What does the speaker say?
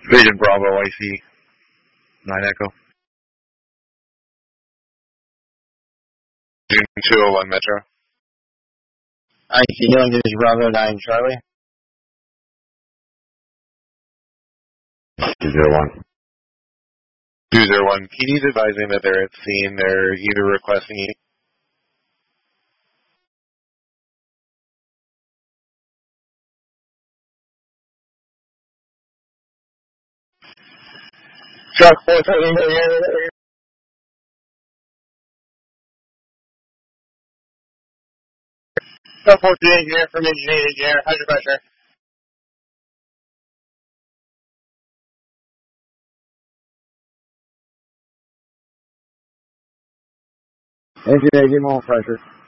Vision Bravo IC 9 Echo. June 201 Metro. IC Healing Division Bravo 9 Charlie. 201. 201. PD's advising that they're at scene. They're either requesting Truck 420 here. Truck 428 here from Engineering here. How's your pressure? Engineering, more pressure.